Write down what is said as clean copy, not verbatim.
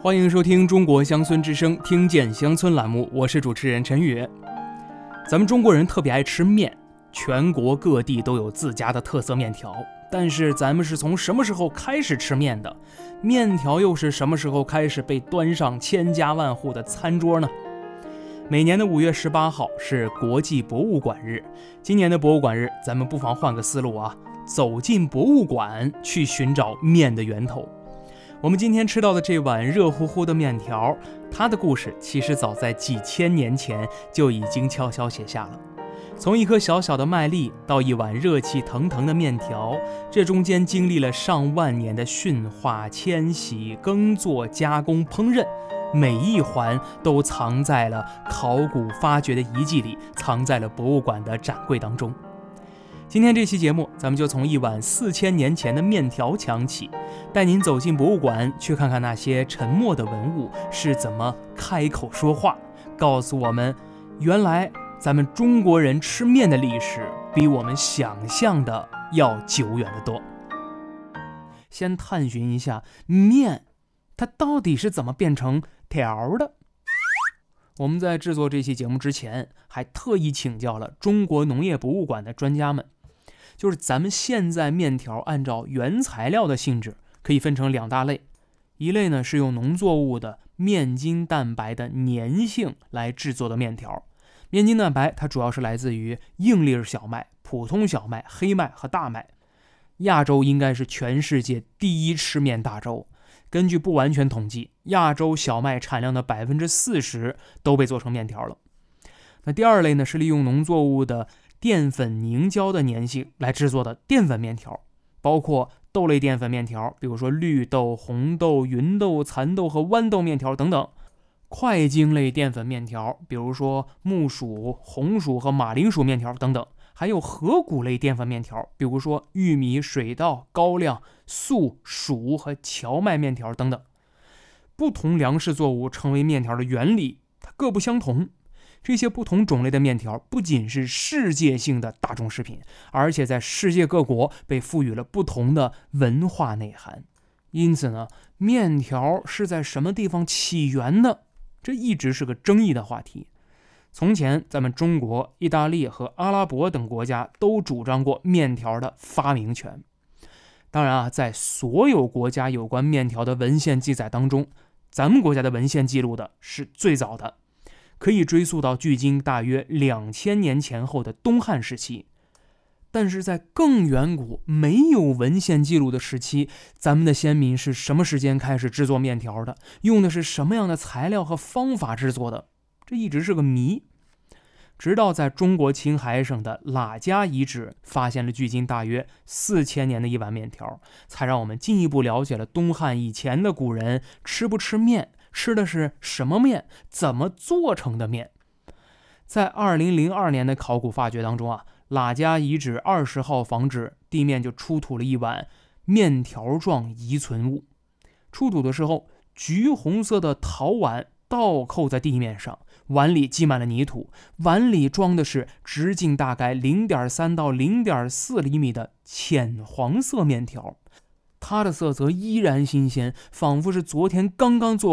欢迎收听中国乡村之声听见乡村栏目，我是主持人陈宇。咱们中国人特别爱吃面，全国各地都有自家的特色面条，但是咱们是从什么时候开始吃面的？面条又是什么时候开始被端上千家万户的餐桌呢？每年的5月18号是国际博物馆日，今年的博物馆日咱们不妨换个思路啊，走进博物馆去寻找面的源头。我们今天吃到的这碗热乎乎的面条，它的故事其实早在几千年前就已经悄悄写下了。从一颗小小的麦粒到一碗热气腾腾的面条，这中间经历了上万年的驯化、迁徙、耕作、加工、烹饪，每一环都藏在了考古发掘的遗迹里，藏在了博物馆的展柜当中。今天这期节目，咱们就从一碗4000年前的面条讲起，带您走进博物馆，去看看那些沉默的文物是怎么开口说话，告诉我们，原来咱们中国人吃面的历史比我们想象的要久远得多。先探寻一下面，它到底是怎么变成条的？我们在制作这期节目之前，还特意请教了中国农业博物馆的专家们。就是咱们现在面条按照原材料的性质可以分成2大类，一类呢是用农作物的面筋蛋白的粘性来制作的面条。面筋蛋白它主要是来自于硬粒小麦、普通小麦、黑麦和大麦。亚洲应该是全世界第一吃面大洲，根据不完全统计，亚洲小麦产量的40%都被做成面条了。那第二类呢是利用农作物的淀粉凝胶的粘性来制作的淀粉面条，包括豆类淀粉面条，比如说绿豆、红豆、芸豆、蚕豆和豌豆面条等等；块茎类淀粉面条，比如说木薯、红薯和马铃薯面条等等；还有核谷类淀粉面条，比如说玉米、水稻、高粱、粟、黍和荞麦面条等等。不同粮食作物成为面条的原理它各不相同，这些不同种类的面条不仅是世界性的大众食品，而且在世界各国被赋予了不同的文化内涵。因此呢，面条是在什么地方起源的，这一直是个争议的话题。从前咱们中国、意大利和阿拉伯等国家都主张过面条的发明权。当然啊，在所有国家有关面条的文献记载当中，咱们国家的文献记录的是最早的，可以追溯到距今大约2000年前后的东汉时期。但是在更远古没有文献记录的时期，咱们的先民是什么时间开始制作面条的？用的是什么样的材料和方法制作的？这一直是个谜。直到在中国青海省的喇家遗址发现了距今大约4000年的一碗面条，才让我们进一步了解了东汉以前的古人吃不吃面，吃的是什么面，怎么做成的面。在2002年的考古发掘当中啊，喇家遗址20号房址地面就出土了一碗面条状遗存物。出土的时候，橘红色的陶碗倒扣在地面上，碗里积满了泥土，碗里装的是直径大概0.3到0.4厘米的浅黄色面条，它的色泽依然新鲜，仿佛是昨天刚刚做